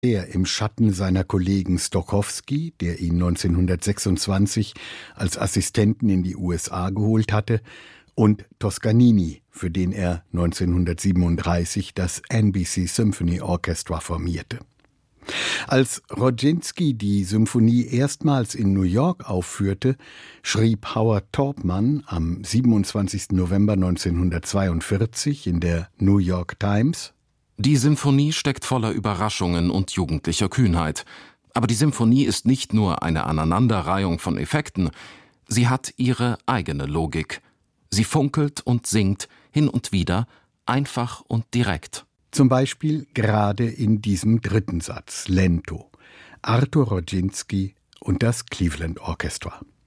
Er im Schatten seiner Kollegen Stokowski, der ihn 1926 als Assistenten in die USA geholt hatte, und Toscanini, für den er 1937 das NBC Symphony Orchestra formierte. Als Rodzinski die Symphonie erstmals in New York aufführte, schrieb Howard Taubman am 27. November 1942 in der New York Times: Die Symphonie steckt voller Überraschungen und jugendlicher Kühnheit. Aber die Symphonie ist nicht nur eine Aneinanderreihung von Effekten, sie hat ihre eigene Logik. Sie funkelt und singt hin und wieder, einfach und direkt. Zum Beispiel gerade in diesem dritten Satz, Lento, Arthur Rodzinski und das Cleveland Orchestra.